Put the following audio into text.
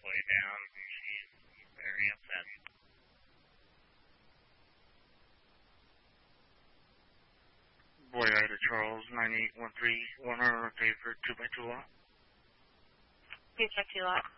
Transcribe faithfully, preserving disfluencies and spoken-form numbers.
way down. She's very upset. Boyard to Charles, nine eight one three, one hundred pay for two by two lot. Two by two lot.